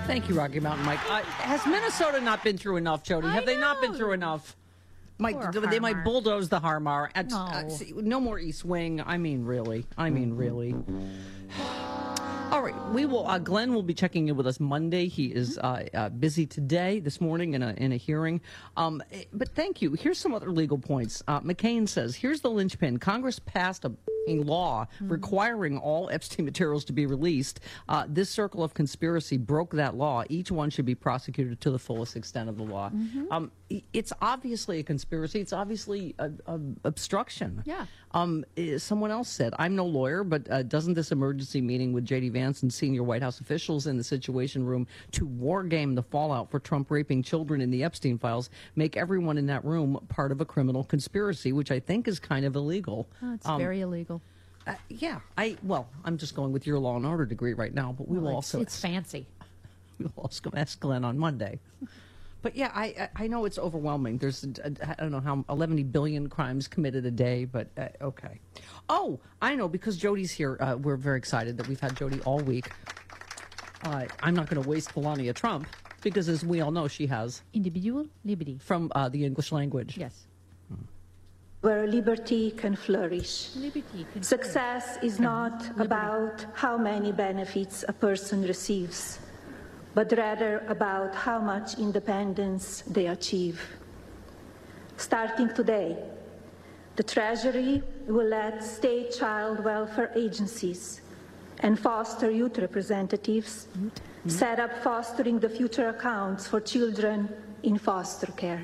Thank you, Rocky Mountain Mike. Has Minnesota not been through enough, Jody? Have they not been through enough? They might bulldoze the Harmar. No more East Wing. I mean, really. All right, we will. Glenn will be checking in with us Monday. He is busy this morning in a hearing. But thank you. Here's some other legal points. McCain says, here's the linchpin. Congress passed a law requiring all Epstein materials to be released. This circle of conspiracy broke that law. Each one should be prosecuted to the fullest extent of the law. It's obviously a conspiracy. It's obviously obstruction. Yeah. Someone else said, I'm no lawyer, but doesn't this emergency meeting with J.D. Vance and senior White House officials in the Situation Room to war game the fallout for Trump raping children in the Epstein files make everyone in that room part of a criminal conspiracy, which I think is kind of illegal. Oh, it's very illegal. I'm just going with your law and order degree right now, but it's fancy. We'll also ask Glenn on Monday. But yeah, I know it's overwhelming. There's, I don't know how, 11 billion crimes committed a day, but okay. Oh, I know, because Jody's here. We're very excited that we've had Jody all week. I'm not going to waste Melania Trump, because as we all know, she has individual liberty from the English language. Yes. Where liberty can flourish. Success is not about how many benefits a person receives, but rather about how much independence they achieve. Starting today, the Treasury will let state child welfare agencies and foster youth representatives set up fostering the future accounts for children in foster care.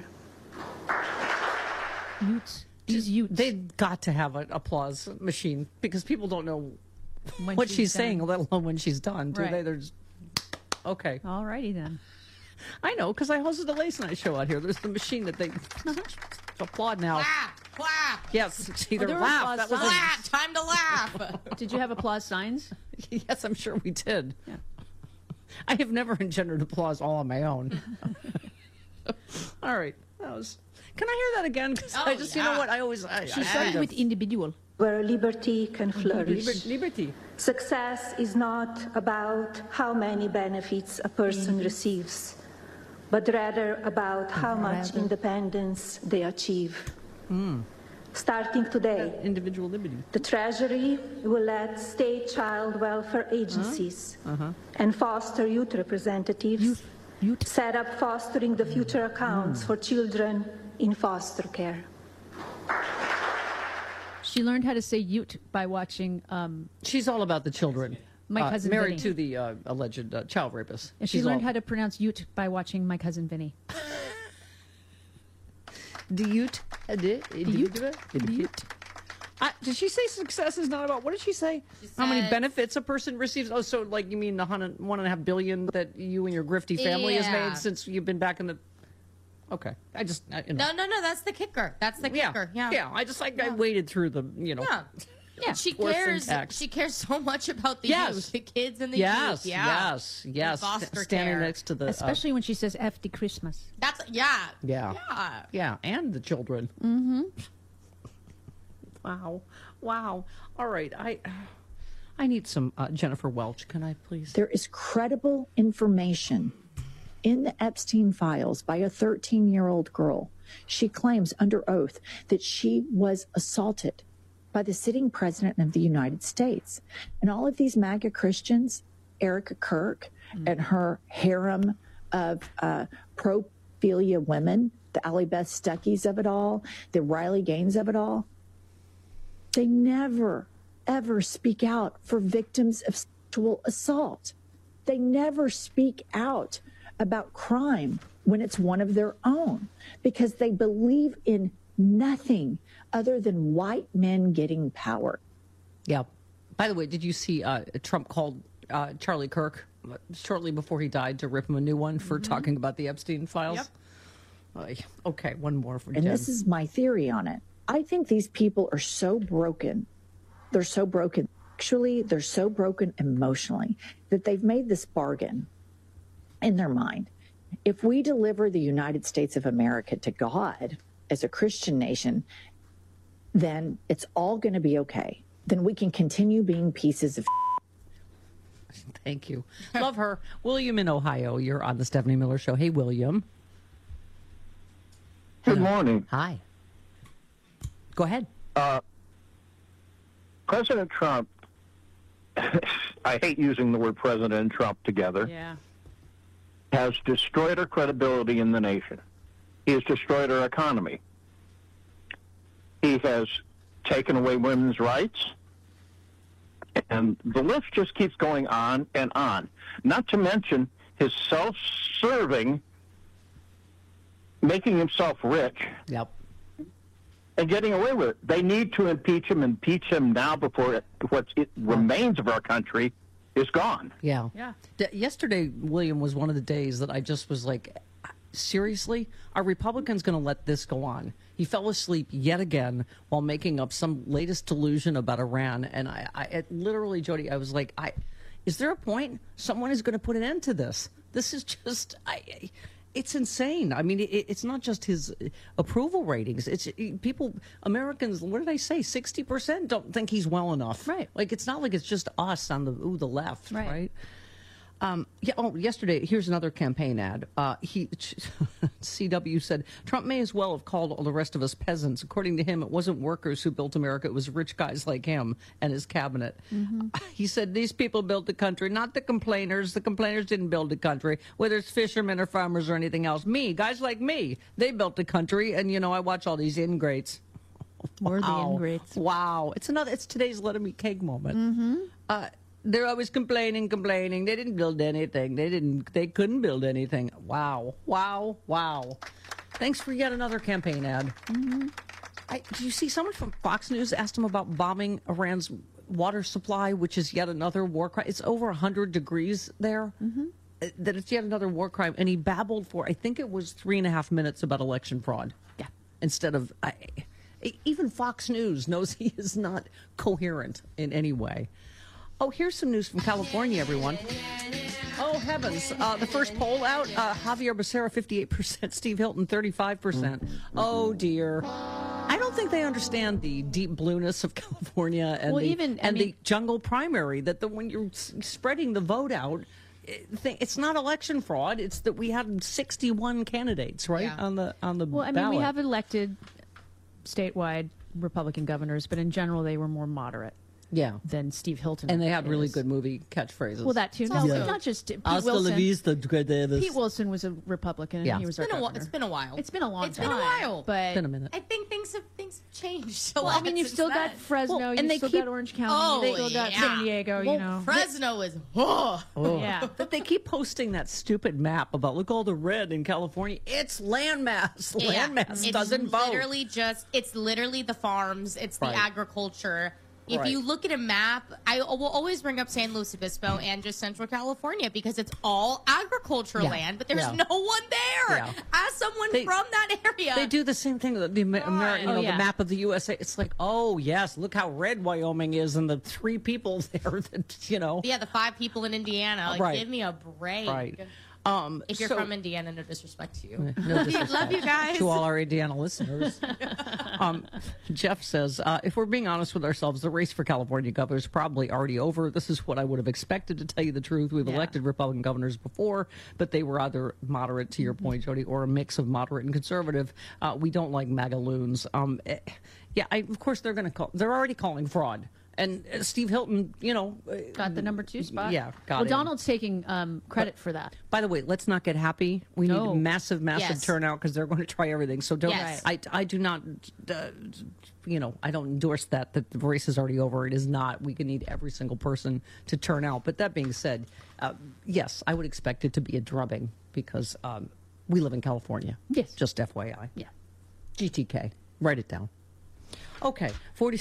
They've got to have an applause machine, because people don't know what she's saying, let alone when she's done, do they? They're just, okay. All righty then. I know, because I hosted the Late Night Show out here. There's the machine that they applaud now. Clap! Yes, it's either laugh. That was clap! Time to laugh! Did you have applause signs? Yes, I'm sure we did. Yeah. I have never engendered applause all on my own. All right. Can I hear that again? Because you know what? She started with individual. Where liberty can flourish. Liberty. Success is not about how many benefits a person receives, but rather about how much independence they achieve. Starting today, individual liberty. The Treasury will let state child welfare agencies and foster youth representatives set up fostering the future accounts for children in foster care. She learned how to say "ute" by watching. She's all about the children. My cousin married Vinny. to the alleged child rapist. And she learned how to pronounce "ute" by watching My Cousin Vinny. The ute. Did she say success is not about? What did she say? How many benefits a person receives? Oh, so like you mean the 1.5 billion that you and your grifty family has made since you've been back in the. Okay, I just No, that's the kicker. That's the kicker. Yeah. I waded through the Yeah, she cares. Syntax. She cares so much about the youth, the kids and the youth. Yes. Foster Standing care. next to the Especially when she says "F the Christmas." That's yeah, and the children. Wow. All right, I need some Jennifer Welch. Can I please? There is credible information in the Epstein files by a 13-year-old girl. She claims under oath that she was assaulted by the sitting president of the United States. And all of these MAGA Christians, Erica Kirk and her harem of pro-philia women, the Allie Beth Stuckeys of it all, the Riley Gaines of it all, they never, ever speak out for victims of sexual assault. They never speak out about crime when it's one of their own, because they believe in nothing other than white men getting power. Yeah. By the way, did you see Trump called Charlie Kirk shortly before he died to rip him a new one for talking about the Epstein files? Yep. Okay, one more for Jen. And this is my theory on it. I think these people are so broken. They're so broken. Actually, they're so broken emotionally that they've made this bargain in their mind. If we deliver the United States of America to God as a Christian nation, then it's all going to be okay. Then we can continue being pieces of Thank you. Love her. William in Ohio, you're on the Stephanie Miller Show. Hey, William. Good morning. Hi. Go ahead. President Trump, I hate using the word President and Trump together, has destroyed our credibility in the nation. He has destroyed our economy. He has taken away women's rights. And the list just keeps going on and on. Not to mention his self-serving, making himself rich. Yep. And getting away with it. They need to impeach him now before what remains of our country is gone. Yeah. Yesterday, William, was one of the days that I just was like, seriously? Are Republicans going to let this go on? He fell asleep yet again while making up some latest delusion about Iran. And I literally, Jody, I was like, is there a point? Someone is going to put an end to this. This is just... It's insane. I mean, it's not just his approval ratings. It's people, Americans, what did I say? 60% don't think he's well enough. Right. Like, it's not like it's just us on the left, right? Yesterday, here's another campaign ad. CW said, Trump may as well have called all the rest of us peasants. According to him, it wasn't workers who built America. It was rich guys like him and his cabinet. Mm-hmm. He said, these people built the country, not the complainers. The complainers didn't build the country, whether it's fishermen or farmers or anything else. Guys like me, they built the country. And, I watch all these ingrates. We're the ingrates. Wow. It's today's let 'em eat cake moment. Mm-hmm. They're always complaining. They didn't build anything. They couldn't build anything. Wow. Thanks for yet another campaign ad. Mm-hmm. Did you see someone from Fox News asked him about bombing Iran's water supply, which is yet another war crime? It's over 100 degrees there. Mm-hmm. That it's yet another war crime. And he babbled for, I think it was 3.5 minutes about election fraud. Yeah. Instead of, even Fox News knows he is not coherent in any way. Oh, here's some news from California, everyone. Oh, heavens. The first poll out, Javier Becerra, 58%, Steve Hilton, 35%. Oh, dear. I don't think they understand the deep blueness of California and the jungle primary, that when you're spreading the vote out, it's not election fraud. It's that we had 61 candidates, right, on the ballot. We have elected statewide Republican governors, but in general, they were more moderate. Than Steve Hilton. And they had really good movie catchbphrases. Well, that too. Not just Pete Wilson. Pete Wilson was a Republican, and he was our governor. It's been a while. It's been a long time. It's been a while. But it's been a minute. I think things have changed. So you've still got Fresno, and you've still got Orange County, you've still got San Diego, Fresno is, yeah. But they keep posting that stupid map about, look, all the red in California. It's landmass. Landmass doesn't vote. It's literally the farms. It's the agriculture. If you look at a map, I will always bring up San Luis Obispo and just Central California because it's all agricultural land, but there's no one there. As someone from that area. They do the same thing with the map of the USA. It's like, oh, yes, look how red Wyoming is and the 3 people there that, Yeah, the 5 people in Indiana. Give me a break. Right. If you're from Indiana, no disrespect to you. No disrespect. Love you guys. To all our Indiana listeners. Jeff says, if we're being honest with ourselves, the race for California governor is probably already over. This is what I would have expected, to tell you the truth. We've elected Republican governors before, but they were either moderate, to your point, Jody, or a mix of moderate and conservative. We don't like MAGA loons. Of course, they're already calling fraud. And Steve Hilton, got the number 2 spot. Yeah, got it. Well, Donald's taking credit for that. By the way, let's not get happy. We need a massive turnout because they're going to try everything. So don't. Yes. I do not. I don't endorse that the race is already over. It is not. We can need every single person to turn out. But that being said, yes, I would expect it to be a drubbing because we live in California. Yes. Just FYI. Yeah. GTK. Write it down. Okay. 40.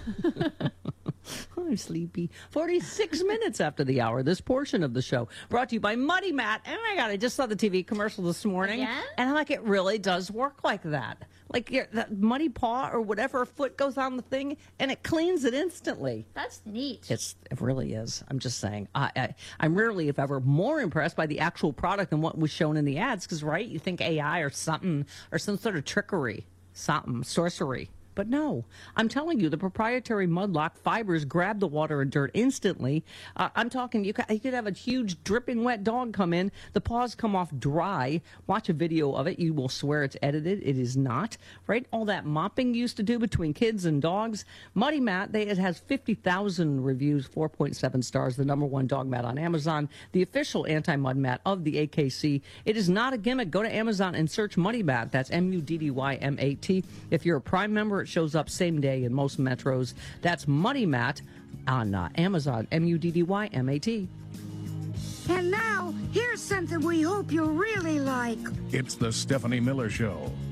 I'm sleepy. 46 minutes after the hour. This portion of the show brought to you by Muddy Mat. Oh my God, I just saw the TV commercial this morning. Yeah? And I'm like, it really does work like that. Like that muddy paw or whatever foot goes on the thing and it cleans it instantly. That's neat. It really is. I'm just saying. I'm rarely, if ever, more impressed by the actual product than what was shown in the ads. Because, right, you think AI or something or some sort of trickery, something, sorcery. But no, I'm telling you, the proprietary Mudlock fibers grab the water and dirt instantly. I'm talking, you could have a huge dripping wet dog come in, the paws come off dry. Watch a video of it. You will swear it's edited. It is not, right? All that mopping you used to do between kids and dogs. Muddy Mat, it has 50,000 reviews, 4.7 stars, the #1 dog mat on Amazon, the official anti-mud mat of the AKC. It is not a gimmick. Go to Amazon and search Muddy Mat. That's MUDDYMAT. If you're a Prime member, it shows up same day in most metros. That's Muddy Mat on Amazon, MUDDYMAT. And now, here's something we hope you'll really like. It's the Stephanie Miller Show.